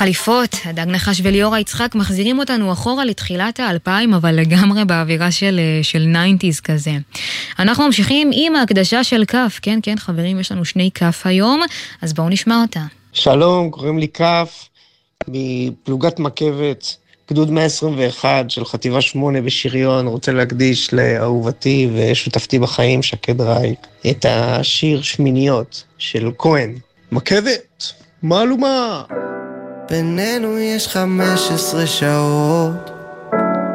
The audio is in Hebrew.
חליפות, דג נחש וליאורה יצחק מחזירים אותנו אחורה לתחילת ה-2000, אבל לגמרי באווירה של 90s כזה. אנחנו ממשיכים עם ההקדשה של כף. כן, כן, חברים, יש לנו 2 כף היום, אז בואו נשמע אותה. שלום, קוראים לי כף, מפלוגת מכבת, גדוד 121 של חטיבה 8 בשריון. רוצה להקדיש לאהובתי ושותפתי בחיים, שקד רייק, את השיר שמיניות של כהן. מכבת, מעלומה. בינינו יש 15 שעות,